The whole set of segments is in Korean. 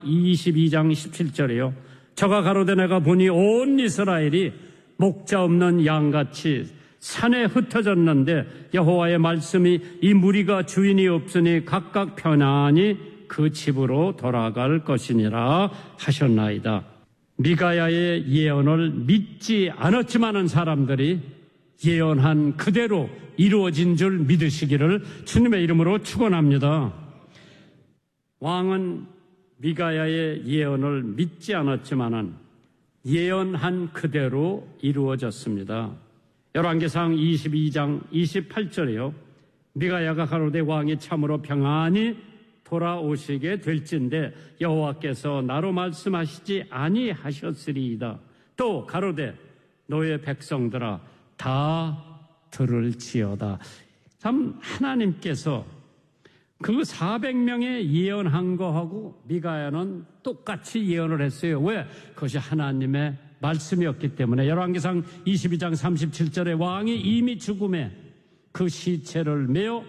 22장 17절이요. 저가 가로되 내가 보니 온 이스라엘이 목자 없는 양같이 산에 흩어졌는데 여호와의 말씀이 이 무리가 주인이 없으니 각각 편안히 그 집으로 돌아갈 것이니라 하셨나이다. 미가야의 예언을 믿지 않았지만은 사람들이 예언한 그대로 이루어진 줄 믿으시기를 주님의 이름으로 축원합니다. 왕은 미가야의 예언을 믿지 않았지만은 예언한 그대로 이루어졌습니다. 열왕기상 22장 28절에요. 미가야가 가로되 왕이 참으로 평안히 돌아오시게 될진데 여호와께서 나로 말씀하시지 아니하셨으리이다. 또 가로되 너의 백성들아 다 들을지어다. 참 하나님께서 그 400명의 예언한 거하고 미가야는 똑같이 예언을 했어요. 왜? 그것이 하나님의 말씀이었기 때문에. 열왕기상 22장 37절에 왕이 이미 죽음에 그 시체를 메어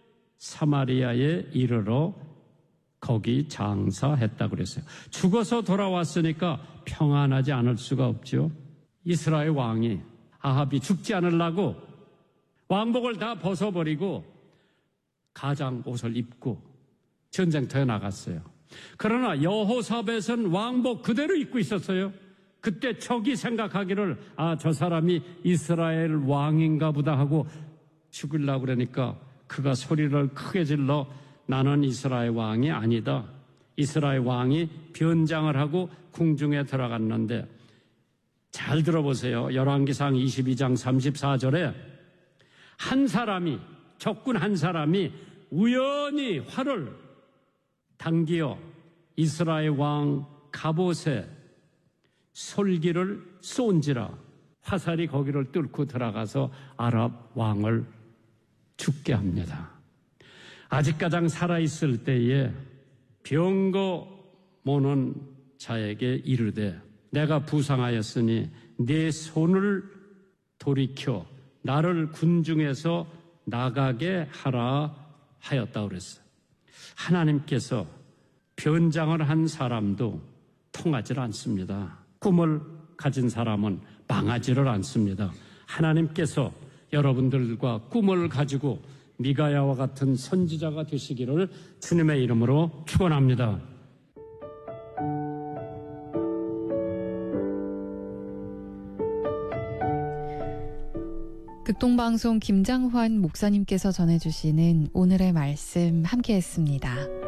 사마리아에 이르러 거기 장사했다고 그랬어요. 죽어서 돌아왔으니까 평안하지 않을 수가 없죠. 이스라엘 왕이 아합이 죽지 않으려고 왕복을 다 벗어버리고 가장 옷을 입고 전쟁터에 나갔어요. 그러나 여호사밧은 왕복 그대로 입고 있었어요. 그때 적이 생각하기를 저 사람이 이스라엘 왕인가 보다 하고 죽으려고 그러니까 그가 소리를 크게 질러 나는 이스라엘 왕이 아니다. 이스라엘 왕이 변장을 하고 궁중에 들어갔는데 잘 들어보세요. 열왕기상 22장 34절에 한 사람이 적군 한 사람이 우연히 활을 당기어 이스라엘 왕 갑옷에 솔기를 쏜지라 화살이 거기를 뚫고 들어가서 아랍 왕을 죽게 합니다. 아직 가장 살아있을 때에 병거 모는 자에게 이르되 내가 부상하였으니 내 손을 돌이켜 나를 군중에서 나가게 하라 하였다고 그랬어요. 하나님께서 변장을 한 사람도 통하지 않습니다. 꿈을 가진 사람은 망하지를 않습니다. 하나님께서 여러분들과 꿈을 가지고 미가야와 같은 선지자가 되시기를 주님의 이름으로 축원합니다. 극동방송 김장환 목사님께서 전해주시는 오늘의 말씀 함께했습니다.